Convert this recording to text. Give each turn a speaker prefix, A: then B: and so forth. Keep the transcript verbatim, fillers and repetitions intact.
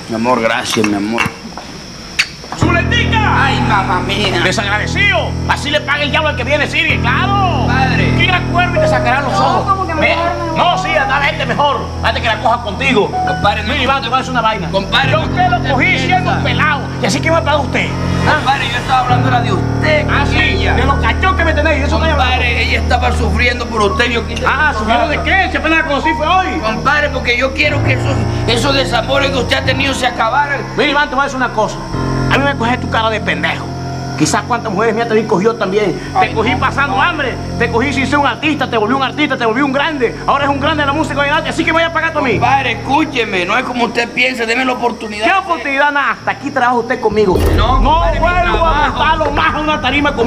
A: Mi amor, gracias, mi amor.
B: ¡Zuletica!
A: Ay, mamá mía.
B: Desagradecido. Así le paga el diablo al que viene, Siri, claro.
A: Padre.
B: Tira cuervo y te sacarán los
C: No,
B: ojos.
C: como que
B: Ve.
C: mejor, mejor.
B: No, sí, anda, vete mejor. Vete que la coja contigo.
A: Compadre, no.
B: Mira, Iván, te voy a decir una vaina.
A: Compadre,
B: yo
A: no,
B: usted lo
A: usted
B: cogí
A: piensa.
B: siendo un pelado. Y así que me paga usted. ¿Ah?
A: Compadre, yo estaba hablando era de usted.
B: Ah, sí,
A: ella.
B: de los cachos que me tenéis. De eso estoy hablando.
A: Compadre, ella estaba sufriendo por usted. Yo quise...
B: Ah, ¿sufriendo de qué? Si apenas la conocí fue hoy.
A: Compadre, porque yo quiero que esos, esos desamores que usted ha tenido se acabaran.
B: Mira, Iván, te voy a decir una cosa. A mí me coges tu cara de pendejo. Quizás cuántas mujeres mías te cogió también. Te
A: Ay,
B: cogí
A: no,
B: pasando
A: no.
B: hambre. Te cogí sin ser un artista. Te volví un artista. Te volví un grande. Ahora es un grande de la música de arte. Así que me voy a pagar tú a mí.
A: Compadre, escúcheme, no es como usted piensa, deme la oportunidad.
B: ¿Qué oportunidad? Nada. Hasta aquí trabaja usted conmigo.
A: No,
B: No
A: compadre, mi
B: vuelvo a
A: trabajo.
B: montarlo más a una tarima conmigo.